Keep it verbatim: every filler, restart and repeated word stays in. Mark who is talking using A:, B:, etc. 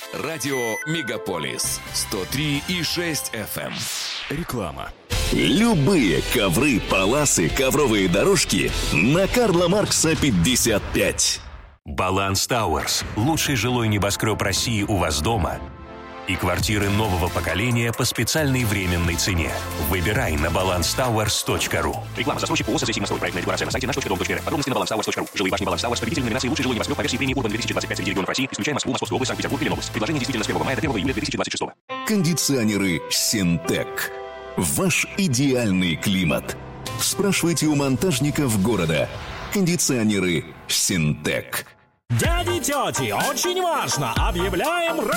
A: Радио «Мегаполис» сто три и шесть эф эм. Реклама.
B: Любые ковры, паласы, ковровые дорожки на Карла Маркса пятьдесят пять.
C: Баланс Тауэрс. Лучший жилой небоскреб России у вас дома. И квартиры нового поколения по специальной временной цене. Выбирай на баланс тауэрс точка ру.
D: Реклама. Застройщик ООО «Сосед Мостовой». Проектная декларация на сайте наш точка дом точка эр. Подробности на баланс тауэрс точка ру. Жилые башни Баланс Тауэрс. Победитель номинации «Лучший жилой небоскреб» по версии премии Урбан две тысячи двадцать пять среди регионов России, исключая Москву, Московскую область, Санкт-Петербург и Ленобласть. Предложение действительно с первого мая до первого июля две тысячи двадцать шестого.
B: Кондиционеры «Синтек». Ваш идеальный климат. Спрашивайте у монтажников города. Кондиционеры «Синтек».
E: Дяди, тети, очень важно! Объявляем